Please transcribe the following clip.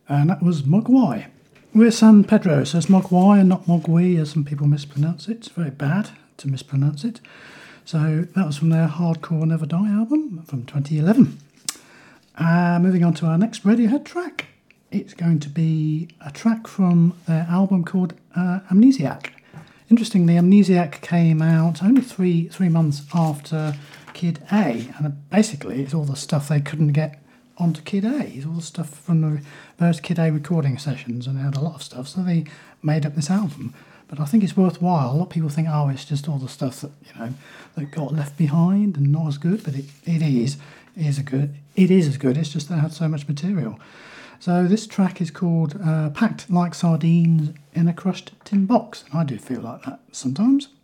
And that was Mogwai. We're San Pedro, so it's Mogwai and not Mogwai, as some people mispronounce it. It's very bad to mispronounce it. So that was from their Hardcore Never Die album from 2011. Moving on to our next Radiohead track. It's going to be a track from their album called Amnesiac. Interestingly, Amnesiac came out only three months after Kid A, and basically it's all the stuff they couldn't get onto Kid A. It's all the stuff from the first Kid A recording sessions, and they had a lot of stuff, so they made up this album. But I think it's worthwhile. A lot of people think, oh, it's just all the stuff that that got left behind and not as good, but it is as good. It's just they had so much material. So this track is called Packed Like Sardines in a Crushed Tin Box. And I do feel like that sometimes.